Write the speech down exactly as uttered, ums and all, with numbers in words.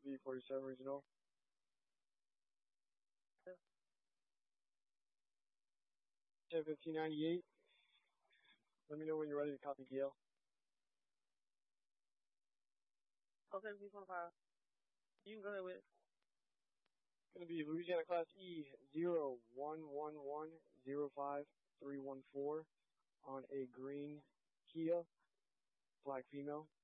V forty-seven Regional. ten fifteen ninety-eight. Let me know when you're ready to copy Gale. Okay, V twenty-five. You can go ahead with it. Going to be Louisiana Class E zero one one one zero five three one four on a green Kia, black female.